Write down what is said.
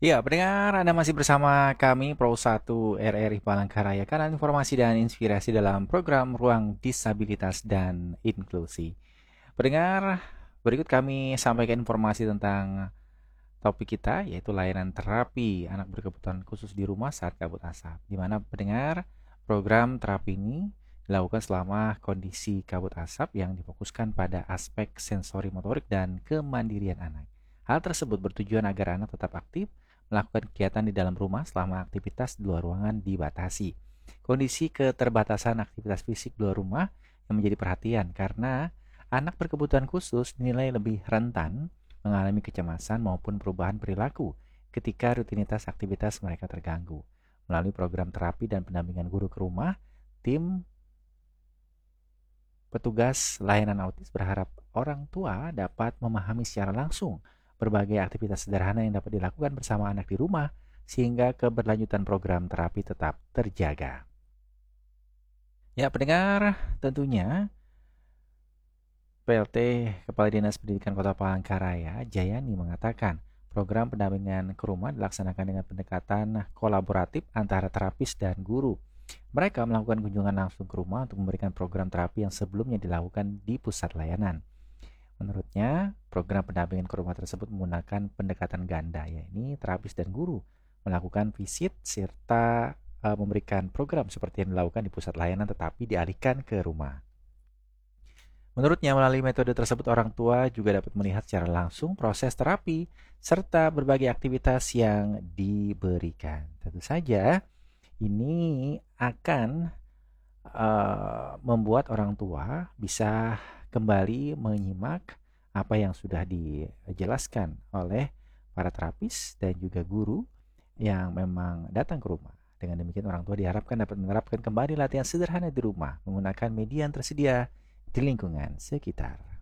Ya, pendengar, Anda masih bersama kami Pro 1 RRI Palangkaraya, kanan informasi dan inspirasi dalam program Ruang Disabilitas dan Inklusi. Pendengar, berikut kami sampaikan informasi tentang topik kita, yaitu layanan terapi anak berkebutuhan khusus di rumah saat kabut asap. Di mana pendengar, program terapi ini dilakukan selama kondisi kabut asap yang difokuskan pada aspek sensori motorik dan kemandirian anak. Hal tersebut bertujuan agar anak tetap aktif melakukan kegiatan di dalam rumah selama aktivitas di luar ruangan dibatasi. Kondisi keterbatasan aktivitas fisik di luar rumah yang menjadi perhatian karena anak berkebutuhan khusus dinilai lebih rentan mengalami kecemasan maupun perubahan perilaku ketika rutinitas aktivitas mereka terganggu. Melalui program terapi dan pendampingan guru ke rumah, tim petugas layanan autis berharap orang tua dapat memahami secara langsung berbagai aktivitas sederhana yang dapat dilakukan bersama anak di rumah sehingga keberlanjutan program terapi tetap terjaga. Ya, pendengar, tentunya PLT Kepala Dinas Pendidikan Kota Palangkaraya, Jayani mengatakan, program pendampingan ke rumah dilaksanakan dengan pendekatan kolaboratif antara terapis dan guru. Mereka melakukan kunjungan langsung ke rumah untuk memberikan program terapi yang sebelumnya dilakukan di pusat layanan. Menurutnya, program pendampingan ke rumah tersebut menggunakan pendekatan ganda, yakni terapis dan guru, melakukan visit serta memberikan program seperti yang dilakukan di pusat layanan tetapi dialihkan ke rumah. Menurutnya, melalui metode tersebut orang tua juga dapat melihat secara langsung proses terapi serta berbagai aktivitas yang diberikan. Tentu saja, ini akan membuat orang tua bisa kembali menyimak apa yang sudah dijelaskan oleh para terapis dan juga guru yang memang datang ke rumah. Dengan demikian orang tua diharapkan dapat menerapkan kembali latihan sederhana di rumah menggunakan media yang tersedia di lingkungan sekitar.